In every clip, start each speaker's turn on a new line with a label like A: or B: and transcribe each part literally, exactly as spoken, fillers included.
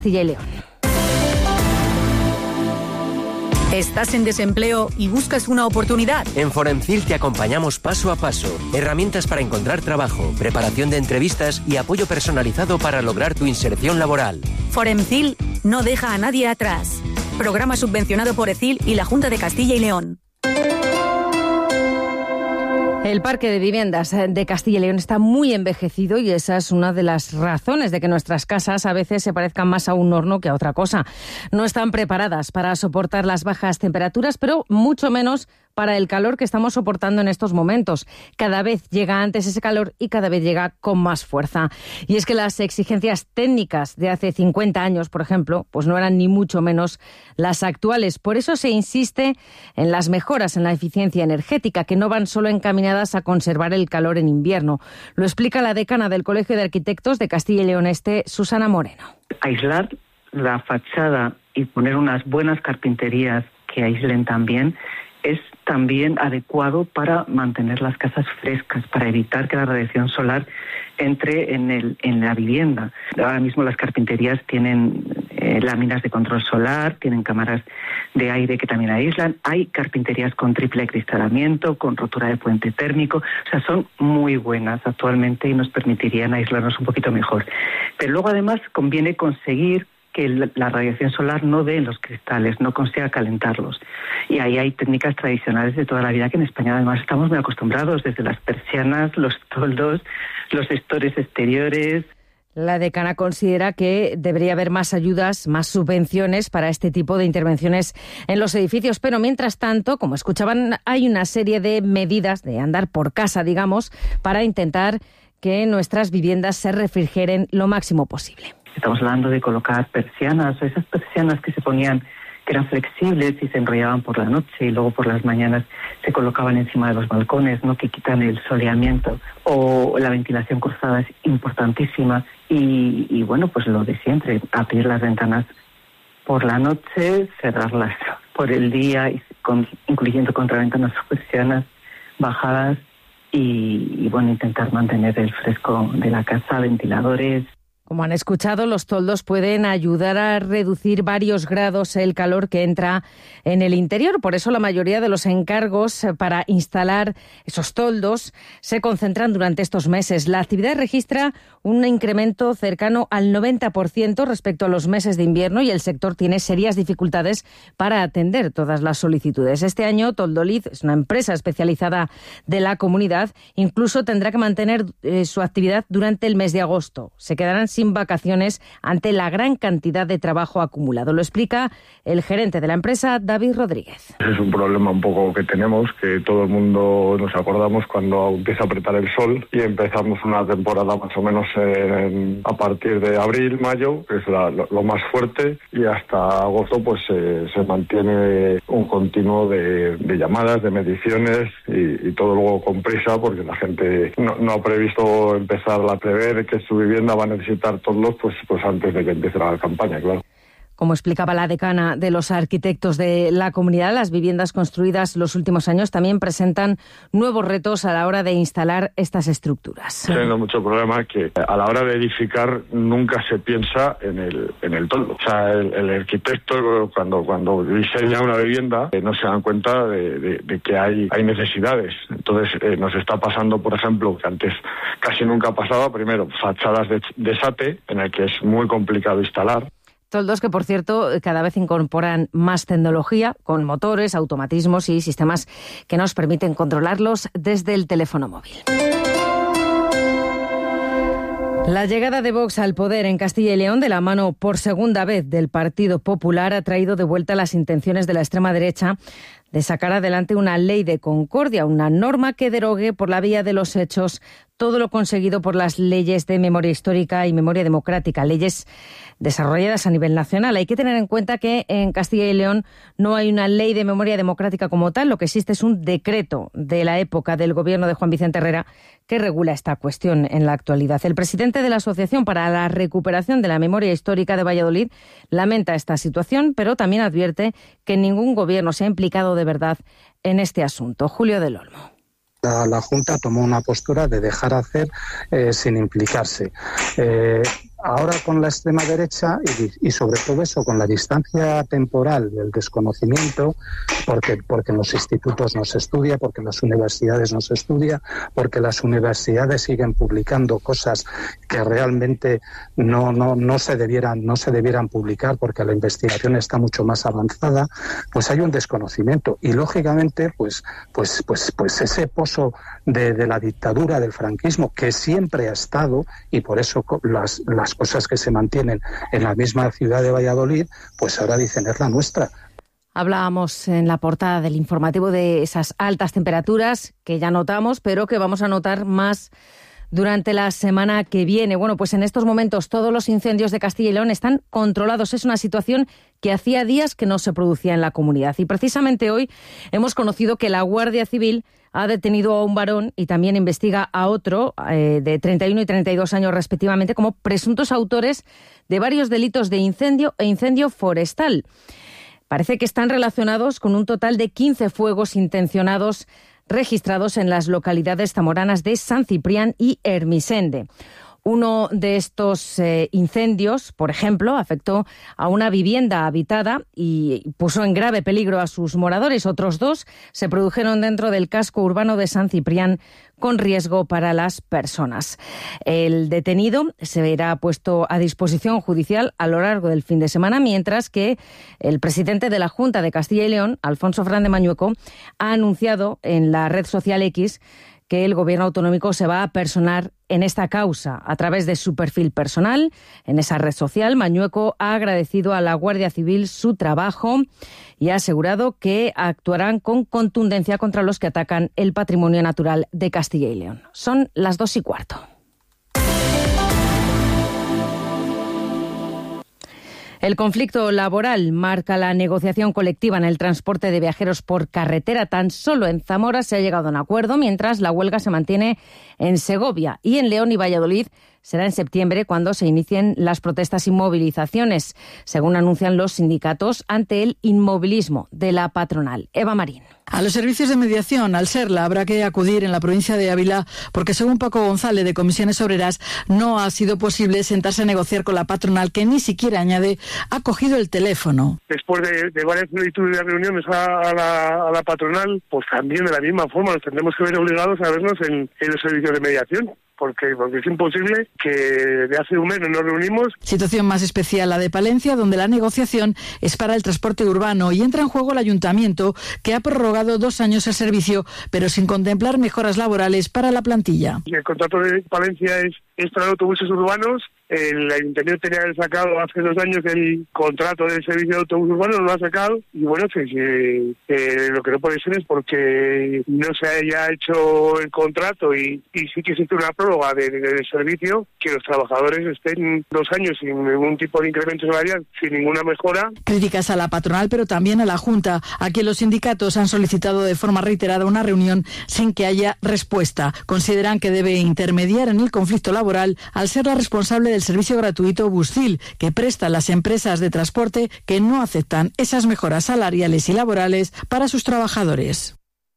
A: Castilla y León.
B: ¿Estás en desempleo y buscas una oportunidad?
C: En Foremcil te acompañamos paso a paso. Herramientas para encontrar trabajo, preparación de entrevistas y apoyo personalizado para lograr tu inserción laboral.
B: Foremcil no deja a nadie atrás. Programa subvencionado por ECIL y la Junta de Castilla y León.
A: El parque de viviendas de Castilla y León está muy envejecido y esa es una de las razones de que nuestras casas a veces se parezcan más a un horno que a otra cosa. No están preparadas para soportar las bajas temperaturas, pero mucho menos para el calor que estamos soportando en estos momentos. Cada vez llega antes ese calor y cada vez llega con más fuerza. Y es que las exigencias técnicas de hace cincuenta años, por ejemplo, pues no eran ni mucho menos las actuales. Por eso se insiste en las mejoras en la eficiencia energética, que no van solo encaminadas a conservar el calor en invierno. Lo explica la decana del Colegio de Arquitectos de Castilla y León Este, Susana Moreno.
D: Aislar la fachada y poner unas buenas carpinterías que aíslen también es también adecuado para mantener las casas frescas, para evitar que la radiación solar entre en, el, en la vivienda. Ahora mismo las carpinterías tienen eh, láminas de control solar, tienen cámaras de aire que también aíslan. Hay carpinterías con triple acristalamiento, con rotura de puente térmico. O sea, son muy buenas actualmente y nos permitirían aislarnos un poquito mejor. Pero luego además conviene conseguir que la radiación solar no dé en los cristales, no consiga calentarlos. Y ahí hay técnicas tradicionales de toda la vida que en España además estamos muy acostumbrados, desde las persianas, los toldos, los estores exteriores.
A: La decana considera que debería haber más ayudas, más subvenciones para este tipo de intervenciones en los edificios, pero mientras tanto, como escuchaban, hay una serie de medidas de andar por casa, digamos, para intentar que nuestras viviendas se refrigeren lo máximo posible.
D: Estamos hablando de colocar persianas, o esas persianas que se ponían, que eran flexibles y se enrollaban por la noche y luego por las mañanas se colocaban encima de los balcones, ¿no?, que quitan el soleamiento. O la ventilación cruzada es importantísima. Y, y bueno, pues lo de siempre, abrir las ventanas por la noche, cerrarlas por el día, y con, incluyendo contraventanas o persianas bajadas y, y bueno, intentar mantener el fresco de la casa, ventiladores.
A: Como han escuchado, los toldos pueden ayudar a reducir varios grados el calor que entra en el interior. Por eso la mayoría de los encargos para instalar esos toldos se concentran durante estos meses. La actividad registra un incremento cercano al noventa por ciento respecto a los meses de invierno y el sector tiene serias dificultades para atender todas las solicitudes. Este año, Toldolid es una empresa especializada de la comunidad. Incluso tendrá que mantener eh, su actividad durante el mes de agosto. Se quedarán sin sin vacaciones ante la gran cantidad de trabajo acumulado. Lo explica el gerente de la empresa, David Rodríguez.
E: Es un problema un poco que tenemos, que todo el mundo nos acordamos cuando empieza a apretar el sol y empezamos una temporada más o menos en, a partir de abril, mayo, que es la, lo, lo más fuerte, y hasta agosto pues eh, se mantiene un continuo de, de llamadas, de mediciones y, y todo luego con prisa porque la gente no, no ha previsto empezar a prever que su vivienda va a necesitar todos, pues, pues antes de que empiece la campaña, claro.
A: Como explicaba la decana de los arquitectos de la comunidad, las viviendas construidas los últimos años también presentan nuevos retos a la hora de instalar estas estructuras.
E: Tengo mucho problema que a la hora de edificar nunca se piensa en el en el toldo. O sea, el, el arquitecto cuando cuando diseña una vivienda eh, no se dan cuenta de, de, de que hay hay necesidades. Entonces eh, nos está pasando, por ejemplo, que antes casi nunca pasaba, primero, fachadas de, de SATE, en el que es muy complicado instalar.
A: Toldos que, por cierto, cada vez incorporan más tecnología, con motores, automatismos y sistemas que nos permiten controlarlos desde el teléfono móvil. La llegada de Vox al poder en Castilla y León, de la mano por segunda vez del Partido Popular, ha traído de vuelta las intenciones de la extrema derecha de sacar adelante una ley de concordia, una norma que derogue por la vía de los hechos todo lo conseguido por las leyes de memoria histórica y memoria democrática, leyes desarrolladas a nivel nacional. Hay que tener en cuenta que en Castilla y León no hay una ley de memoria democrática como tal, lo que existe es un decreto de la época del gobierno de Juan Vicente Herrera que regula esta cuestión en la actualidad. El presidente de la Asociación para la Recuperación de la Memoria Histórica de Valladolid lamenta esta situación, pero también advierte que ningún gobierno se ha implicado de verdad en este asunto. Julio del Olmo.
F: La, la Junta tomó una postura de dejar hacer eh, sin implicarse. Eh, ahora con la extrema derecha y, y sobre todo eso, con la distancia temporal del desconocimiento, porque, porque en los institutos no se estudia, porque en las universidades no se estudia, porque las universidades siguen publicando cosas que realmente no, no, no se debieran, no se debieran publicar porque la investigación está mucho más avanzada, pues hay un desconocimiento. Y lógicamente, pues, pues, pues, pues ese pozo de, de la dictadura, del franquismo, que siempre ha estado, y por eso las, las cosas que se mantienen en la misma ciudad de Valladolid, pues ahora dicen es la nuestra.
A: Hablábamos en la portada del informativo de esas altas temperaturas que ya notamos, pero que vamos a notar más durante la semana que viene. Bueno, pues en estos momentos todos los incendios de Castilla y León están controlados. Es una situación que hacía días que no se producía en la comunidad. Y precisamente hoy hemos conocido que la Guardia Civil ha detenido a un varón y también investiga a otro eh, de treinta y uno y treinta y dos años respectivamente como presuntos autores de varios delitos de incendio e incendio forestal. Parece que están relacionados con un total de quince fuegos intencionados registrados en las localidades zamoranas de San Ciprián y Hermisende. Uno de estos eh, incendios, por ejemplo, afectó a una vivienda habitada y puso en grave peligro a sus moradores. Otros dos se produjeron dentro del casco urbano de San Ciprián con riesgo para las personas. El detenido se verá puesto a disposición judicial a lo largo del fin de semana, mientras que el presidente de la Junta de Castilla y León, Alfonso Fernández Mañueco, ha anunciado en la red social X que el gobierno autonómico se va a personar en esta causa. A través de su perfil personal, en esa red social, Mañueco ha agradecido a la Guardia Civil su trabajo y ha asegurado que actuarán con contundencia contra los que atacan el patrimonio natural de Castilla y León. Son las dos y cuarto. El conflicto laboral marca la negociación colectiva en el transporte de viajeros por carretera. Tan solo en Zamora se ha llegado a un acuerdo, mientras la huelga se mantiene en Segovia. Y en León y Valladolid será en septiembre cuando se inicien las protestas y movilizaciones, según anuncian los sindicatos, ante el inmovilismo de la patronal. Eva Marín.
G: A los servicios de mediación, al SERLA, habrá que acudir en la provincia de Ávila porque, según Paco González, de Comisiones Obreras, no ha sido posible sentarse a negociar con la patronal, que ni siquiera, añade, ha cogido el teléfono.
H: Después de, de varias solicitudes de reuniones a, a, la, a la patronal, pues también de la misma forma nos tendremos que ver obligados a vernos en, en los servicios de mediación. Porque, porque es imposible que de hace un mes no nos reunimos.
G: Situación más especial la de Palencia, donde la negociación es para el transporte urbano y entra en juego el ayuntamiento, que ha prorrogado dos años el servicio, pero sin contemplar mejoras laborales para la plantilla.
H: El contrato de Palencia es, es para autobuses urbanos. El ayuntamiento tenía que haber sacado hace dos años el contrato del servicio de autobús urbano, no lo ha sacado. Y bueno, que, que, que lo que no puede ser es porque no se haya hecho el contrato y, y sí que existe una prórroga de, de, del servicio, que los trabajadores estén dos años sin ningún tipo de incremento salarial, sin ninguna mejora.
G: Críticas a la patronal, pero también a la Junta, a quien los sindicatos han solicitado de forma reiterada una reunión sin que haya respuesta. Consideran que debe intermediar en el conflicto laboral al ser la responsable del servicio gratuito Buscil, que prestan las empresas de transporte que no aceptan esas mejoras salariales y laborales para sus trabajadores.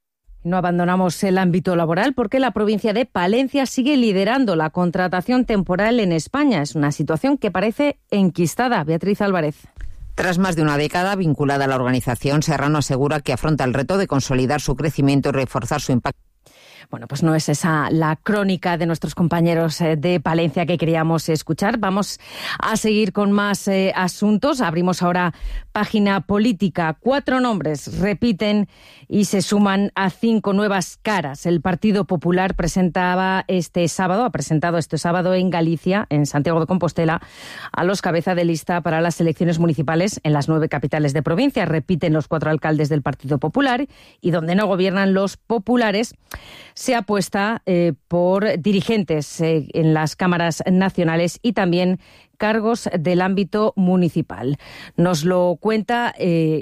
A: No abandonamos el ámbito laboral porque la provincia de Palencia sigue liderando la contratación temporal en España. Es una situación que parece enquistada. Beatriz Álvarez.
I: Tras más de una década vinculada a la organización, Serrano asegura que afronta el reto de consolidar su crecimiento y reforzar su impacto.
A: Bueno, pues no es esa la crónica de nuestros compañeros de Palencia que queríamos escuchar. Vamos a seguir con más eh, asuntos. Abrimos ahora página política. Cuatro nombres repiten y se suman a cinco nuevas caras. El Partido Popular presentaba este sábado, ha presentado este sábado en Galicia, en Santiago de Compostela, a los cabeza de lista para las elecciones municipales en las nueve capitales de provincia. Repiten los cuatro alcaldes del Partido Popular y donde no gobiernan los populares, se apuesta eh, por dirigentes eh, en las cámaras nacionales y también cargos del ámbito municipal. Nos lo cuenta eh,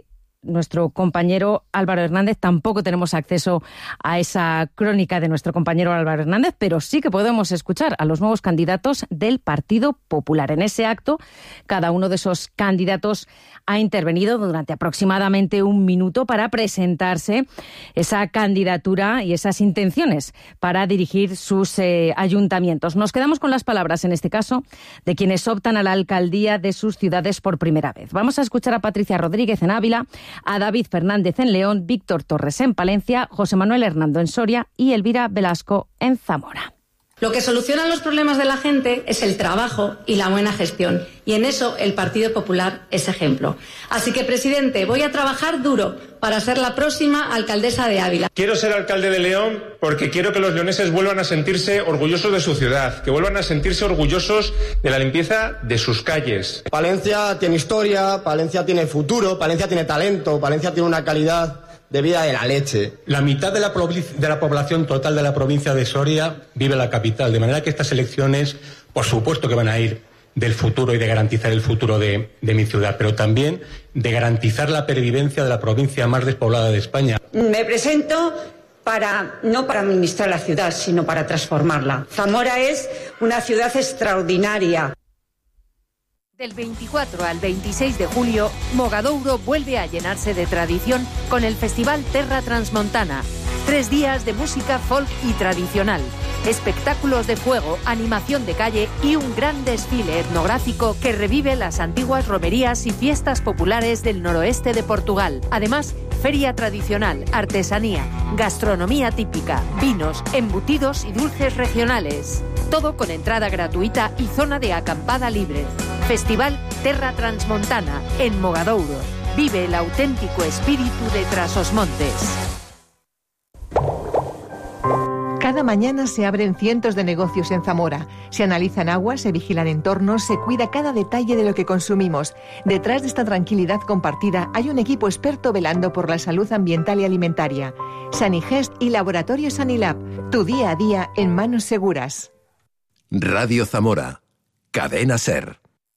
A: nuestro compañero Álvaro Hernández. Tampoco tenemos acceso a esa crónica de nuestro compañero Álvaro Hernández, pero sí que podemos escuchar a los nuevos candidatos del Partido Popular. En ese acto, cada uno de esos candidatos ha intervenido durante aproximadamente un minuto para presentarse esa candidatura y esas intenciones para dirigir sus eh, ayuntamientos. Nos quedamos con las palabras, en este caso, de quienes optan a la alcaldía de sus ciudades por primera vez. Vamos a escuchar a Patricia Rodríguez en Ávila, a David Fernández en León, Víctor Torres en Palencia, José Manuel Hernando en Soria y Elvira Velasco en Zamora.
J: Lo que soluciona los problemas de la gente es el trabajo y la buena gestión. Y en eso el Partido Popular es ejemplo. Así que, presidente, voy a trabajar duro para ser la próxima alcaldesa de Ávila.
K: Quiero ser alcalde de León porque quiero que los leoneses vuelvan a sentirse orgullosos de su ciudad, que vuelvan a sentirse orgullosos de la limpieza de sus calles.
L: Palencia tiene historia, Palencia tiene futuro, Palencia tiene talento, Palencia tiene una calidad de vida de la leche.
M: La mitad de la, de la población total de la provincia de Soria vive en la capital, de manera que estas elecciones, por supuesto que van a ir del futuro y de garantizar el futuro de, de mi ciudad, pero también de garantizar la pervivencia de la provincia más despoblada de España.
N: Me presento para, no para administrar la ciudad, sino para transformarla. Zamora es una ciudad extraordinaria.
O: Del veinticuatro al veintiséis de julio, Mogadouro vuelve a llenarse de tradición con el Festival Terra Transmontana. Tres días de música folk y tradicional, espectáculos de fuego, animación de calle y un gran desfile etnográfico que revive las antiguas romerías y fiestas populares del noroeste de Portugal. Además, feria tradicional, artesanía, gastronomía típica, vinos, embutidos y dulces regionales. Todo con entrada gratuita y zona de acampada libre. Festival Terra Transmontana en Mogadouro. Vive el auténtico espíritu de Trasosmontes.
P: Cada mañana se abren cientos de negocios en Zamora. Se analizan aguas, se vigilan entornos, se cuida cada detalle de lo que consumimos. Detrás de esta tranquilidad compartida hay un equipo experto velando por la salud ambiental y alimentaria. Sanigest y Laboratorio Sanilab. Tu día a día en manos seguras.
Q: Radio Zamora. Cadena SER.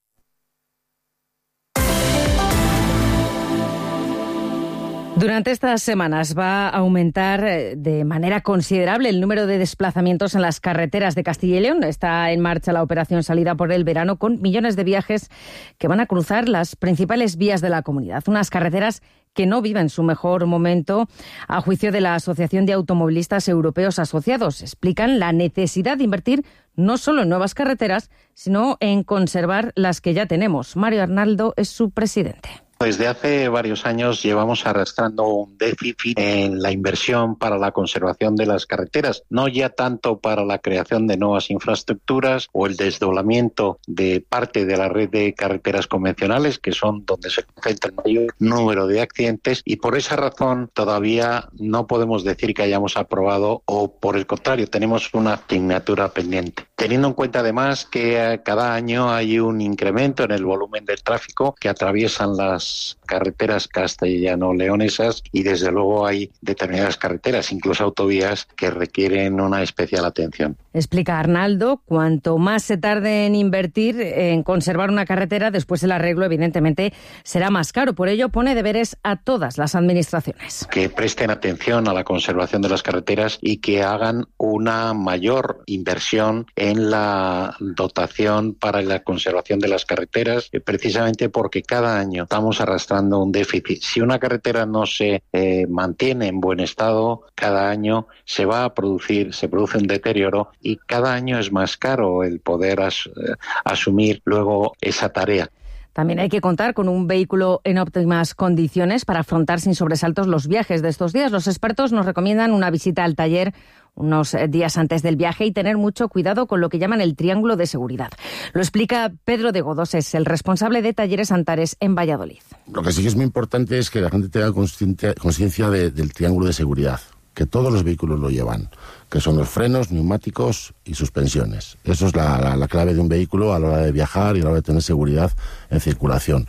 A: Durante estas semanas va a aumentar de manera considerable el número de desplazamientos en las carreteras de Castilla y León. Está en marcha la operación Salida por el Verano con millones de viajes que van a cruzar las principales vías de la comunidad. Unas carreteras que no viven su mejor momento, a juicio de la Asociación de Automovilistas Europeos Asociados. Explican la necesidad de invertir no solo en nuevas carreteras, sino en conservar las que ya tenemos. Mario Arnaldo es su presidente.
R: Desde hace varios años llevamos arrastrando un déficit en la inversión para la conservación de las carreteras, no ya tanto para la creación de nuevas infraestructuras o el desdoblamiento de parte de la red de carreteras convencionales, que son donde se concentra el mayor número de accidentes, y por esa razón todavía no podemos decir que hayamos aprobado, o por el contrario, tenemos una asignatura pendiente. Teniendo en cuenta además que cada año hay un incremento en el volumen del tráfico que atraviesan las carreteras castellano-leonesas, y desde luego hay determinadas carreteras, incluso autovías, que requieren una especial atención.
A: Explica Arnaldo, cuanto más se tarde en invertir en conservar una carretera, después el arreglo evidentemente será más caro. Por ello pone deberes a todas las administraciones.
R: Que presten atención a la conservación de las carreteras y que hagan una mayor inversión en la dotación para la conservación de las carreteras, precisamente porque cada año estamos arrastrando un déficit. Si una carretera no se eh, mantiene en buen estado, cada año se va a producir, se produce un deterioro, y cada año es más caro el poder as, eh, asumir luego esa tarea.
A: También hay que contar con un vehículo en óptimas condiciones para afrontar sin sobresaltos los viajes de estos días. Los expertos nos recomiendan una visita al taller unos días antes del viaje y tener mucho cuidado con lo que llaman el triángulo de seguridad. Lo explica Pedro de Godos, es el responsable de Talleres Antares en Valladolid.
S: Lo que sí que es muy importante es que la gente tenga conciencia de, del triángulo de seguridad, que todos los vehículos lo llevan, que son los frenos, neumáticos y suspensiones. Eso es la, la, la clave de un vehículo a la hora de viajar y a la hora de tener seguridad en circulación.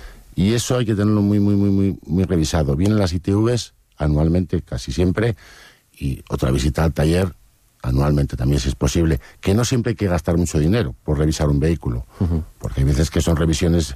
S: Y eso hay que tenerlo muy, muy, muy, muy, muy revisado. Vienen las I T Vs anualmente, casi siempre, y otra visita al taller anualmente también, si es posible, que no siempre hay que gastar mucho dinero por revisar un vehículo, uh-huh. porque hay veces que son revisiones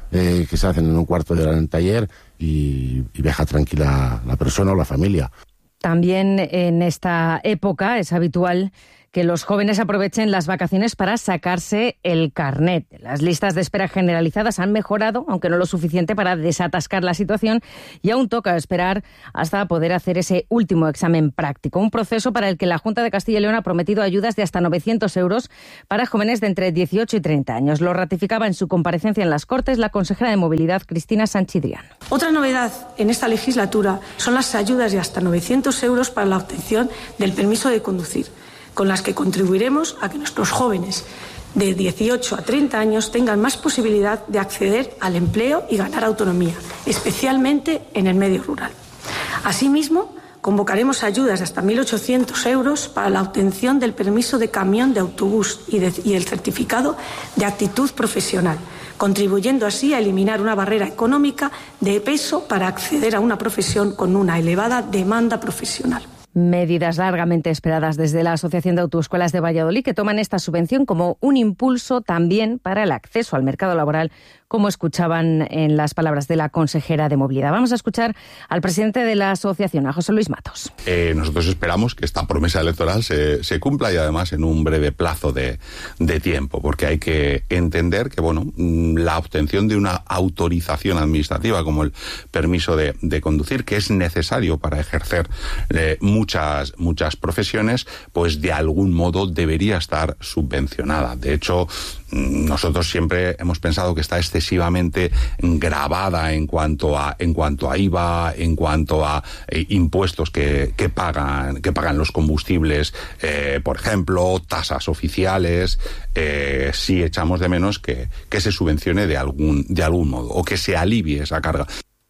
S: eh, que se hacen en un cuarto de hora en el taller y, y viaja tranquila la persona o la familia.
A: También en esta época es habitual que los jóvenes aprovechen las vacaciones para sacarse el carnet. Las listas de espera generalizadas han mejorado, aunque no lo suficiente para desatascar la situación, y aún toca esperar hasta poder hacer ese último examen práctico. Un proceso para el que la Junta de Castilla y León ha prometido ayudas de hasta novecientos euros para jóvenes de entre dieciocho y treinta años. Lo ratificaba en su comparecencia en las Cortes la consejera de Movilidad, Cristina Sanchidrián.
T: Otra novedad en esta legislatura son las ayudas de hasta novecientos euros para la obtención del permiso de conducir, con las que contribuiremos a que nuestros jóvenes de dieciocho a treinta años tengan más posibilidad de acceder al empleo y ganar autonomía, especialmente en el medio rural. Asimismo, convocaremos ayudas de hasta mil ochocientos euros para la obtención del permiso de camión de autobús y, de, y el certificado de aptitud profesional, contribuyendo así a eliminar una barrera económica de peso para acceder a una profesión con una elevada demanda profesional.
A: Medidas largamente esperadas desde la Asociación de Autoescuelas de Valladolid, que toman esta subvención como un impulso también para el acceso al mercado laboral, como escuchaban en las palabras de la consejera de Movilidad. Vamos a escuchar al presidente de la asociación, a José Luis Matos.
U: Eh, nosotros esperamos que esta promesa electoral se, se cumpla y además en un breve plazo de, de tiempo, porque hay que entender que, bueno, la obtención de una autorización administrativa como el permiso de, de conducir, que es necesario para ejercer eh, muchas, muchas profesiones, pues de algún modo debería estar subvencionada. De hecho, nosotros siempre hemos pensado que está excesivamente gravada en cuanto a en cuanto a I V A, en cuanto a eh, impuestos que, que pagan que pagan los combustibles, eh, por ejemplo, tasas oficiales. Eh, sí echamos de menos que, que se subvencione de algún de algún modo o que se alivie esa carga.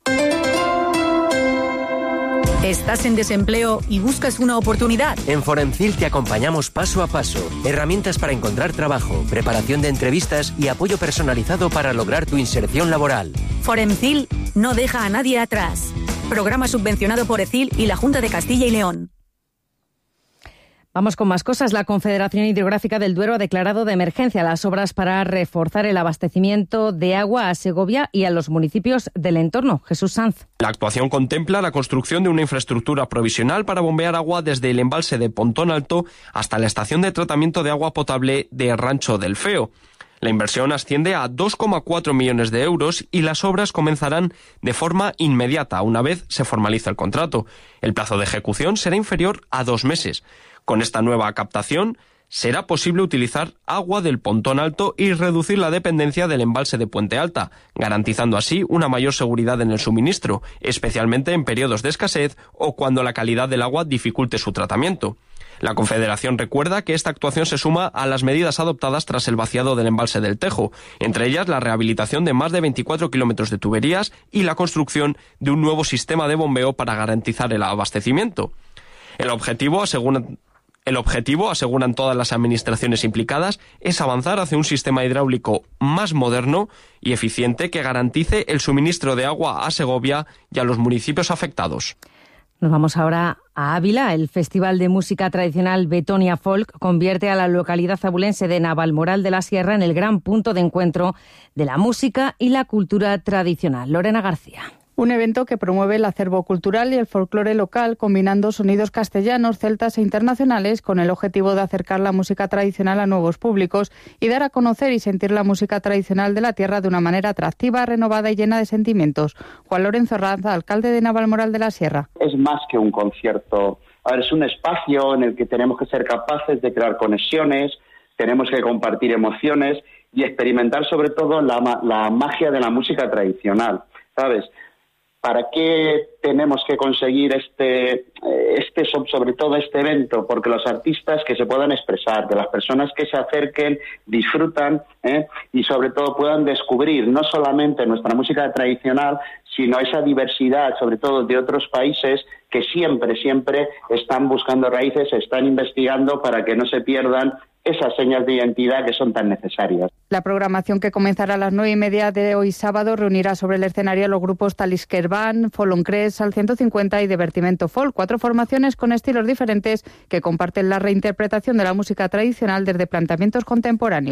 B: ¿Estás en desempleo y buscas una oportunidad?
C: En Forencil te acompañamos paso a paso. Herramientas para encontrar trabajo, preparación de entrevistas y apoyo personalizado para lograr tu inserción laboral.
B: Forencil no deja a nadie atrás. Programa subvencionado por E C I L y la Junta de Castilla y León.
A: Vamos con más cosas. La Confederación Hidrográfica del Duero ha declarado de emergencia las obras para reforzar el abastecimiento de agua a Segovia y a los municipios del entorno. Jesús Sanz.
V: La actuación contempla la construcción de una infraestructura provisional para bombear agua desde el embalse de Pontón Alto hasta la estación de tratamiento de agua potable de Rancho del Feo. La inversión asciende a dos coma cuatro millones de euros y las obras comenzarán de forma inmediata, una vez se formalice el contrato. El plazo de ejecución será inferior a dos meses. Con esta nueva captación será posible utilizar agua del Pontón Alto y reducir la dependencia del embalse de Puente Alta, garantizando así una mayor seguridad en el suministro, especialmente en periodos de escasez o cuando la calidad del agua dificulte su tratamiento. La Confederación recuerda que esta actuación se suma a las medidas adoptadas tras el vaciado del embalse del Tejo, entre ellas la rehabilitación de más de veinticuatro kilómetros de tuberías y la construcción de un nuevo sistema de bombeo para garantizar el abastecimiento. El objetivo, aseguran, el objetivo, aseguran todas las administraciones implicadas, es avanzar hacia un sistema hidráulico más moderno y eficiente que garantice el suministro de agua a Segovia y a los municipios afectados.
A: Nos vamos ahora a Ávila. El Festival de Música Tradicional Betonia Folk convierte a la localidad abulense de Navalmoral de la Sierra en el gran punto de encuentro de la música y la cultura tradicional. Lorena García.
W: Un evento que promueve el acervo cultural y el folclore local, combinando sonidos castellanos, celtas e internacionales, con el objetivo de acercar la música tradicional a nuevos públicos y dar a conocer y sentir la música tradicional de la tierra de una manera atractiva, renovada y llena de sentimientos. Juan Lorenzo Ranza, alcalde de Navalmoral de la Sierra.
X: Es más que un concierto. A ver, es un espacio en el que tenemos que ser capaces de crear conexiones, tenemos que compartir emociones y experimentar sobre todo la, la magia de la música tradicional, ¿sabes? ¿Para qué tenemos que conseguir este, este, sobre todo este evento? Porque los artistas que se puedan expresar, que las personas que se acerquen disfrutan, ¿eh? y sobre todo puedan descubrir no solamente nuestra música tradicional, sino esa diversidad, sobre todo de otros países que siempre, siempre están buscando raíces, están investigando para que no se pierdan esas señas de identidad que son tan necesarias.
W: La programación, que comenzará a las nueve y media de hoy sábado, reunirá sobre el escenario a los grupos Talisker Band, Foloncres, Al ciento cincuenta y Divertimento Folk, cuatro formaciones con estilos diferentes que comparten la reinterpretación de la música tradicional desde planteamientos contemporáneos.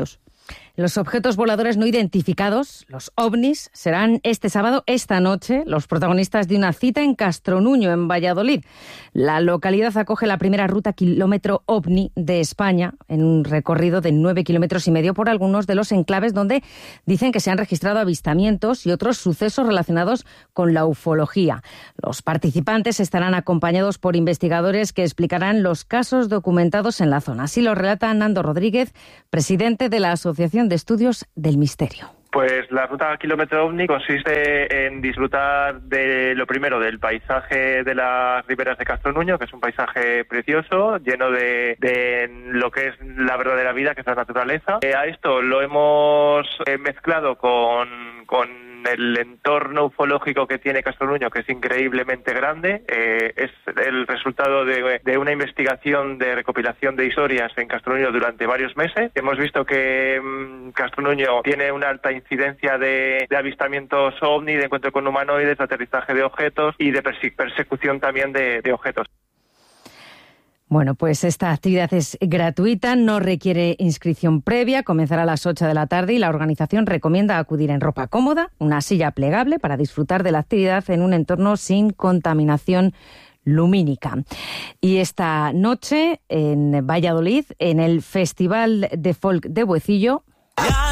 A: Los objetos voladores no identificados, los ovnis, serán este sábado, esta noche, los protagonistas de una cita en Castronuño, en Valladolid. La localidad acoge la primera ruta kilómetro ovni de España, en un recorrido de nueve kilómetros y medio por algunos de los enclaves donde dicen que se han registrado avistamientos y otros sucesos relacionados con la ufología. Los participantes estarán acompañados por investigadores que explicarán los casos documentados en la zona. Así lo relata Nando Rodríguez, presidente de la Asociación de Estudios del Misterio.
D: Pues la ruta kilómetro ovni consiste en disfrutar de lo primero del paisaje de las riberas de Castronuño, que es un paisaje precioso, lleno de, de lo que es la verdadera vida, que es la naturaleza. Eh, a esto lo hemos eh, mezclado con, con el entorno ufológico que tiene Castronuño, que es increíblemente grande. Eh, es el resultado de, de una investigación de recopilación de historias en Castronuño durante varios meses. Hemos visto que mmm, Castronuño tiene una alta incidencia de, de avistamientos ovni, de encuentro con humanoides, de aterrizaje de objetos y de perse- persecución también de, de objetos.
A: Bueno, pues esta actividad es gratuita, no requiere inscripción previa, comenzará a las ocho de la tarde y la organización recomienda acudir en ropa cómoda, una silla plegable para disfrutar de la actividad en un entorno sin contaminación lumínica. Y esta noche en Valladolid, en el Festival de Folk de Buecillo...